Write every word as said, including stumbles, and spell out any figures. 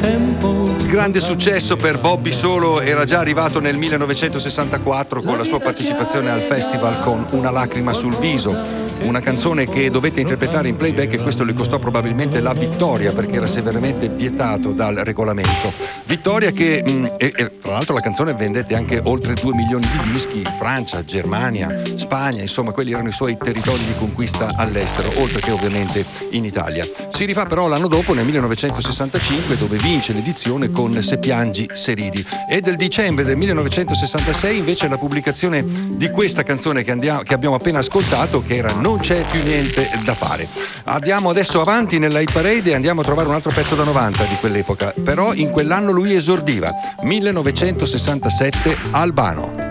Grande successo per Bobby Solo, era già arrivato nel millenovecentosessantaquattro con la sua partecipazione al festival con Una lacrima sul viso, una canzone che dovette interpretare in playback e questo le costò probabilmente la vittoria perché era severamente vietato dal regolamento. Vittoria che, mh, e, e, tra l'altro la canzone vendette anche oltre due milioni di dischi in Francia, Germania, Spagna, insomma quelli erano i suoi territori di conquista all'estero, oltre che ovviamente in Italia. Si rifà però l'anno dopo, nel millenovecentosessantacinque, dove vince l'edizione con Se piangi, se ridi. E del dicembre del millenovecentosessantasei invece la pubblicazione di questa canzone che, andiamo, che abbiamo appena ascoltato, che era Non c'è più niente da fare. Andiamo adesso avanti nella hit parade e andiamo a trovare un altro pezzo da novanta di quell'epoca, però in quell'anno lui esordiva, millenovecentosessantasette, Albano.